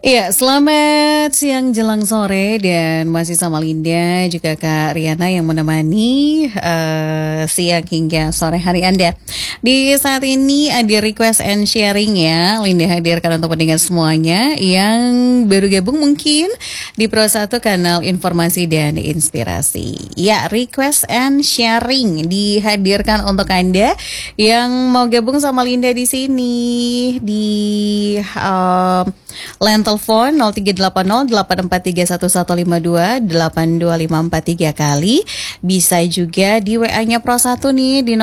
Iya, selamat siang jelang sore dan masih sama Linda juga Kak Riana yang menemani siang hingga sore hari Anda. Di saat ini ada request and sharing ya, Linda hadirkan untuk pendengar semuanya yang baru gabung mungkin di Pro 1 kanal informasi dan inspirasi. Ya, request and sharing dihadirkan untuk Anda yang mau gabung sama Linda di sini di line telepon 0380 8431152 kali. Bisa juga di WA-nya Pro 1 nih di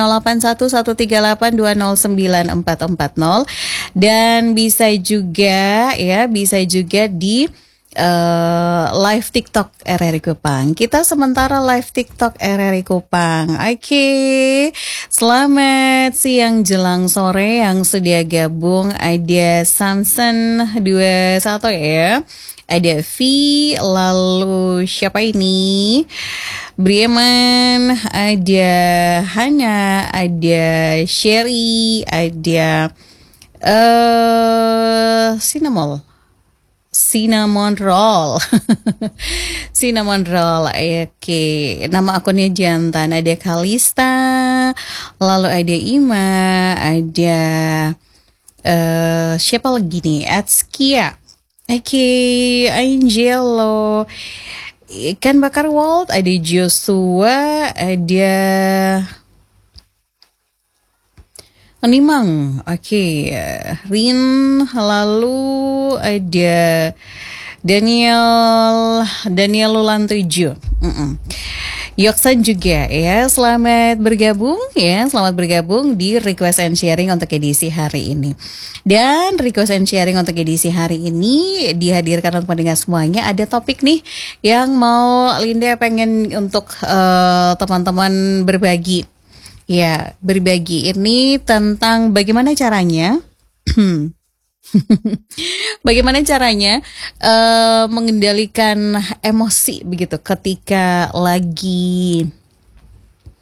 081138209440 dan bisa juga di live TikTok RRI Kupang. Kita sementara live TikTok RRI Kupang. Oke. Selamat siang jelang sore yang sudah gabung. Ada Samson 21 ya. Ada V, lalu siapa ini? Bremen, ada Hana, ada Sherry, ada Cinnamon roll. Cinnamon roll. Oke, nama akunnya jantan. Ada Kalista, lalu ada Ima, ada siapa lagi nih? Atskia. Oke, Angelo, ikan bakar Walt, ada Joshua, ada Nimang. Oke, Rin, lalu ada Daniel Lulan 7. Yoksan juga ya, selamat bergabung di request and sharing untuk edisi hari ini. Dan request and sharing untuk edisi hari ini dihadirkan untuk pendengar semuanya. Ada topik nih yang mau Linda pengen untuk teman-teman berbagi. Ya, berbagi ini tentang bagaimana caranya bagaimana caranya mengendalikan emosi begitu ketika lagi